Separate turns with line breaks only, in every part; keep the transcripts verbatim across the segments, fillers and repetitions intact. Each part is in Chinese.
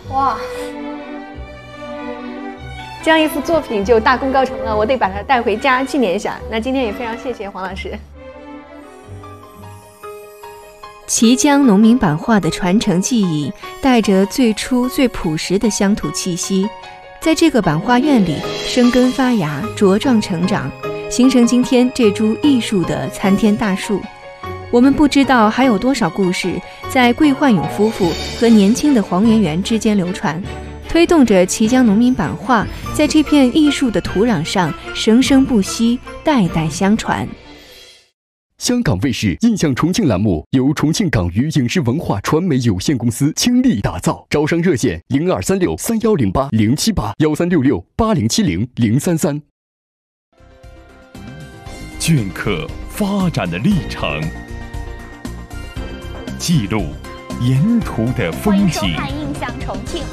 哇，这样一幅作品就大功告成了，我得把它带回家纪念一下。那今天也非常谢谢黄老师。
綦江农民版画的传承技艺，带着最初最朴实的乡土气息，在这个版画院里生根发芽，茁壮成长，形成今天这株艺术的参天大树。我们不知道还有多少故事在桂焕勇夫妇和年轻的黄圆圆之间流传，推动着綦江农民版画在这片艺术的土壤上生生不息，代代相传。
香港卫视印象重庆栏目由重庆港娱影视文化传媒有限公司倾力打造，招商热线零二三六三幺零八零七八幺三六六八零七零零三三。
镌刻发展的历程，记录沿途的风景，
欢迎收看《印象重庆》，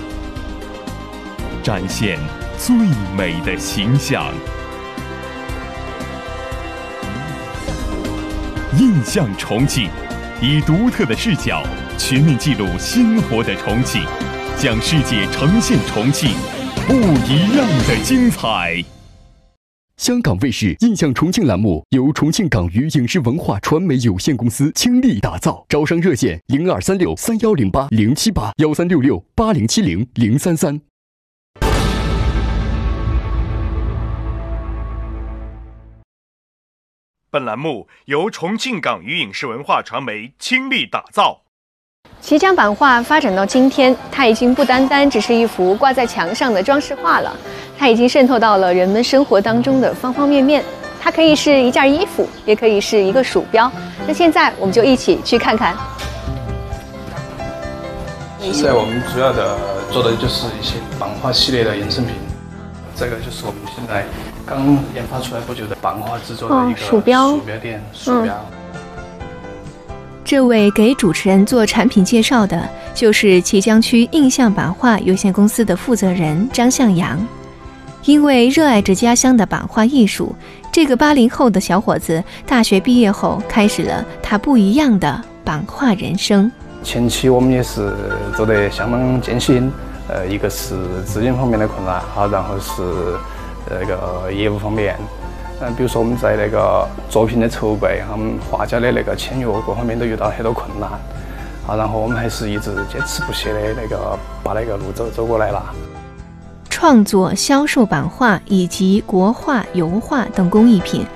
展现最美的形象。印象重庆，以独特的视角全面记录鲜活的重庆，向世界呈现重庆不一样的精彩。
香港卫视印象重庆栏目由重庆港娱影视文化传媒有限公司倾力打造，招商热线零二三六三幺零八零七八幺三六六八零七零零三三。
本栏目由重庆港娱影视文化传媒倾力打造。
綦江版画发展到今天，它已经不单单只是一幅挂在墙上的装饰画了，它已经渗透到了人们生活当中的方方面面。它可以是一件衣服，也可以是一个鼠标。那现在我们就一起去看看。
现在我们主要的做的就是一些版画系列的衍生品，这个就是我们现在刚研发出来不久的版画制作的一个
鼠标
鼠标垫鼠标。
嗯
这位给主持人做产品介绍的，就是綦江区印象版画有限公司的负责人张向阳。因为热爱着家乡的版画艺术，这个八零后的小伙子大学毕业后，开始了他不一样的版画人生。
前期我们也是走得相当艰辛，呃，一个是资金方面的困难，好，然后是那个业务方面。嗯，比如说我们在那个作品的筹备，我们画家的那个签约各方面都遇到很多困难，啊，然后我们还是一直坚持不懈的那个把那个路走走过来了。
创作、销售版画以及国画、油画等工艺品，